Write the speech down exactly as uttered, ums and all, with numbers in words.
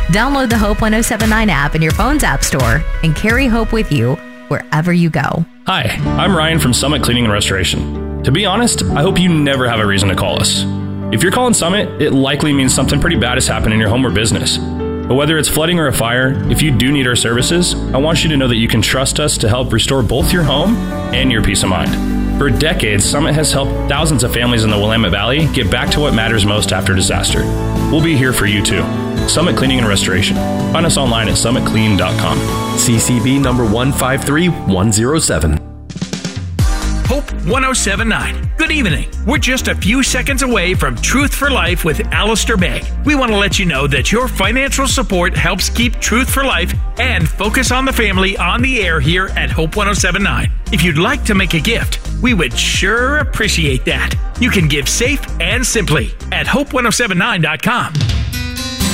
Download the Hope ten seventy-nine app in your phone's app store and carry Hope with you wherever you go. Hi, I'm Ryan from Summit Cleaning and Restoration. To be honest, I hope you never have a reason to call us. If you're calling Summit, it likely means something pretty bad has happened in your home or business. But whether it's flooding or a fire, if you do need our services, I want you to know that you can trust us to help restore both your home and your peace of mind. For decades, Summit has helped thousands of families in the Willamette Valley get back to what matters most after disaster. We'll be here for you too. Summit Cleaning and Restoration. Find us online at summit clean dot com. C C B number one five three one zero seven. Hope ten seventy-nine. Good evening. We're just a few seconds away from Truth for Life with Alistair Begg. We want to let you know that your financial support helps keep Truth for Life and Focus on the Family on the air here at Hope ten seventy-nine. If you'd like to make a gift, we would sure appreciate that. You can give safe and simply at hope ten seventy-nine dot com.